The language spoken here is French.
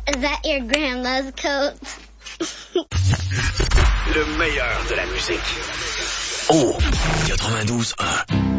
Is that your grandma's coat? Le meilleur de la musique. Oh, 92.1.